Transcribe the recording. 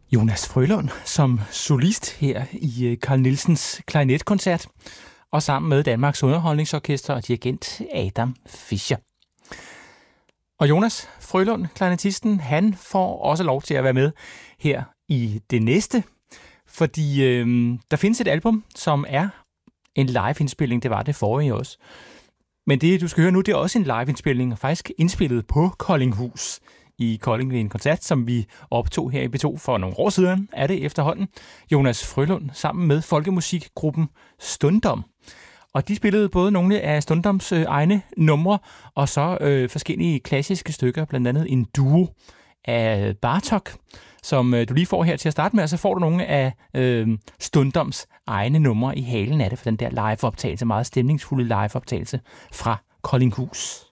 Jonas Frølund som solist her i Carl Nielsens klarinetkoncert, og sammen med Danmarks Underholdningsorkester og dirigent Adam Fischer. Og Jonas Frølund, klarinetisten, han får også lov til at være med her i det næste, fordi der findes et album, som er en live-indspilning. Det var det forrige også. Men det, du skal høre nu, det er også en live-indspilning, og faktisk indspillet på Koldinghus i Kolding ved en koncert, som vi optog her i B2 for nogle år siden, er det efterhånden. Jonas Frølund sammen med folkemusikgruppen Stundom. Og de spillede både nogle af Stundoms egne numre, og så forskellige klassiske stykker, blandt andet en duo af Bartók, som du lige får her til at starte med, og så får du nogle af Stundoms egne numre i halen af det, for den der live-optagelse, meget stemningsfulde live-optagelse fra Koldinghus.